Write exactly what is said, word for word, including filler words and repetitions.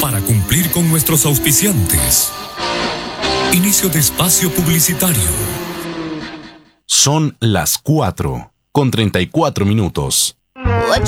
para cumplir con nuestros auspiciantes. Inicio de espacio publicitario. Son las cuatro con treinta y cuatro minutos.